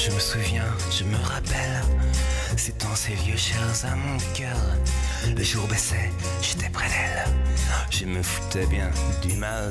Je me souviens, je me rappelle, c'est dans ces vieux chairs à mon cœur. Le jour baissait, j'étais près d'elle. Je me foutais bien du mal